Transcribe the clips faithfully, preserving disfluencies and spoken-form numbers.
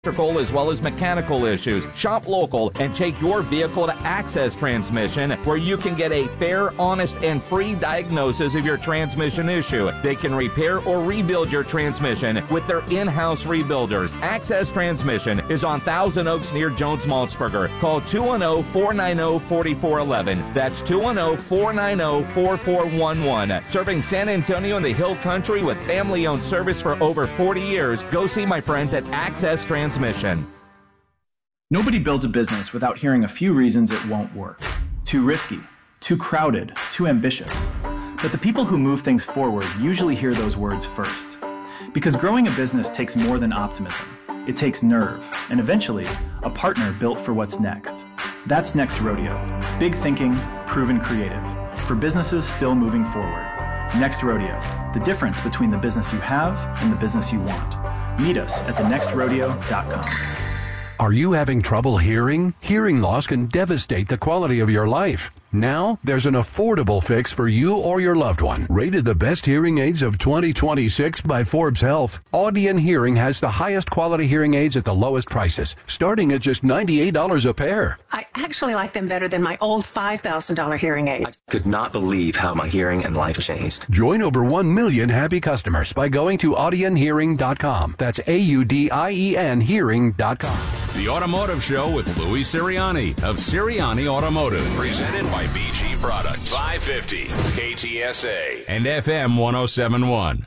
electrical as well as mechanical issues. Shop local and take your vehicle to Access Transmission, where you can get a fair, honest, and free diagnosis of your transmission issue. They can repair or rebuild your transmission with their in-house rebuilders. Access Transmission is on Thousand Oaks near Jones-Maltsberger. Call two one zero, four nine zero, four four one one. That's two one zero, four nine zero, four four one one. Serving San Antonio and the Hill Country with family-owned service for over forty years. Go see my friends at Access Transmission. Nobody builds a business without hearing a few reasons it won't work. Too risky, too crowded, too ambitious. But the people who move things forward usually hear those words first. Because growing a business takes more than optimism. It takes nerve, and eventually, a partner built for what's next. That's Next Rodeo. Big thinking, proven creative. For businesses still moving forward. Next Rodeo. The difference between the business you have and the business you want. Meet us at the next rodeo dot com. Are you having trouble hearing? Hearing loss can devastate the quality of your life. Now, there's an affordable fix for you or your loved one. Rated the best hearing aids of twenty twenty-six by Forbes Health, Audion Hearing has the highest quality hearing aids at the lowest prices, starting at just ninety-eight dollars a pair. I actually like them better than my old five thousand dollars hearing aid. I could not believe how my hearing and life have changed. Join over one million happy customers by going to audion hearing dot com. That's A U D I E N hearing dot com. The Automotive Show with Louis Sirianni of Sirianni Automotive. Presented by B G Products. five fifty K T S A and F M one oh seven point one.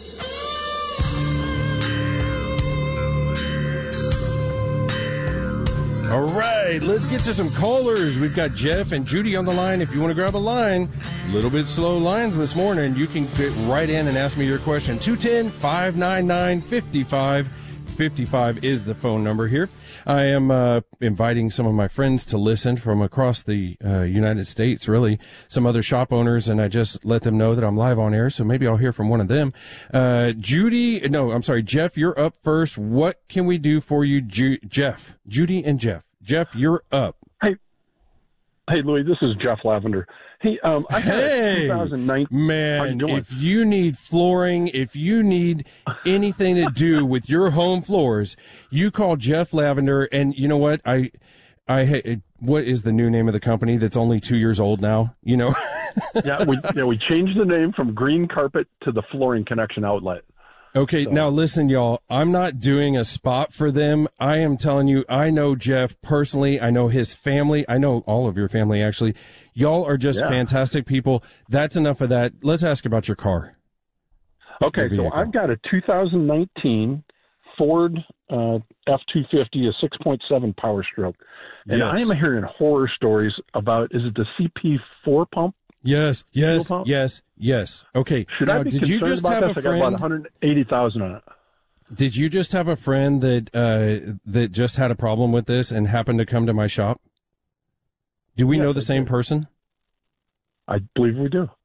All right, let's get to some callers. We've got Jeff and Judy on the line. If you want to grab a line, a little bit slow lines this morning, you can get right in and ask me your question. two one zero, five nine nine, five five five five is the phone number here. I am uh, inviting some of my friends to listen from across the uh, United States, really, some other shop owners, and I just let them know that I'm live on air, so maybe I'll hear from one of them. Uh, Judy, no, I'm sorry, Jeff, you're up first. What can we do for you, Ju- Jeff? Judy and Jeff. Jeff, you're up. Hey, hey, Louis, this is Jeff Lavender. Hey, um, I had hey, a two thousand nine. Man, you if you need flooring, if you need anything to do with your home floors, you call Jeff Lavender. And you know what? I, I, what is the new name of the company that's only two years old now? You know? yeah, we yeah we changed the name from Green Carpet to the Flooring Connection Outlet. Okay, so. Now listen, y'all, I'm not doing a spot for them. I am telling you, I know Jeff personally. I know his family. I know all of your family, actually. Y'all are just yeah. fantastic people. That's enough of that. Let's ask about your car. Okay, so I've got a two thousand nineteen Ford uh, F two fifty, a six point seven Power Stroke. And yes. I am hearing horror stories about, is it the C P four pump? Yes, yes, yes, yes. Okay. Should now, I be did concerned you just about have this? a I friend? got about one hundred eighty thousand on it. Did you just have a friend that uh, that just had a problem with this and happened to come to my shop? Do we yes, know the I same do. person? I believe we do.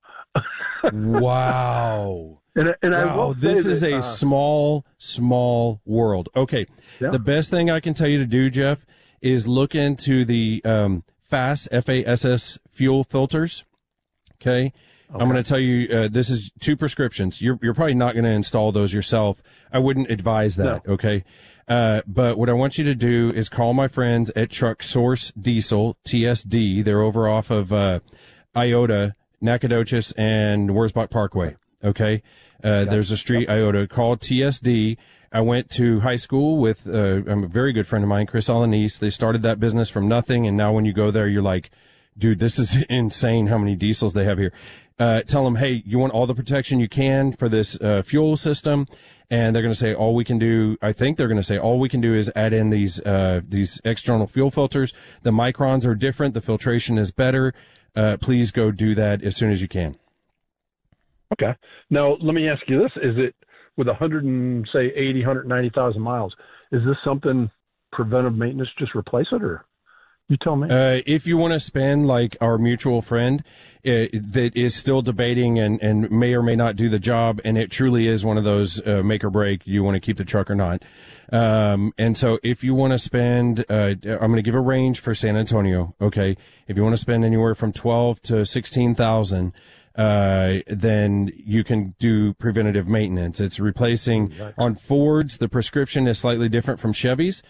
Wow. And, and wow, I will this say is that, a uh, small, small world. Okay. Yeah. The best thing I can tell you to do, Jeff, is look into the um, FASS, F A S S fuel filters. Okay. Okay. I'm going to tell you, uh, this is two prescriptions. You're, you're probably not going to install those yourself. I wouldn't advise that. No. Okay. Uh, but what I want you to do is call my friends at Truck Source Diesel, T S D. They're over off of, uh, Iota, Nacogdoches, and Wurzbach Parkway. Okay. Uh, yeah. There's a street, yep. Iota, called T S D. I went to high school with, uh, I'm a very good friend of mine, Chris Alanis. They started that business from nothing. And now when you go there, you're like, dude, this is insane how many diesels they have here. Uh, tell them, hey, you want all the protection you can for this, uh, fuel system. And they're going to say, all we can do, I think they're going to say, all we can do is add in these, uh, these external fuel filters. The microns are different. The filtration is better. Uh, please go do that as soon as you can. Okay. Now, let me ask you this. Is it with one hundred and say eighty, one hundred ninety thousand miles, is this something preventive maintenance, just replace it, or you tell me? Uh, if you want to spend like our mutual friend uh, that is still debating and, and may or may not do the job, and it truly is one of those uh, make or break, you want to keep the truck or not. Um, and so if you want to spend, uh, I'm going to give a range for San Antonio. Okay. If you want to spend anywhere from twelve to sixteen thousand, uh, then you can do preventative maintenance. It's replacing, exactly. On Fords, the prescription is slightly different from Chevys.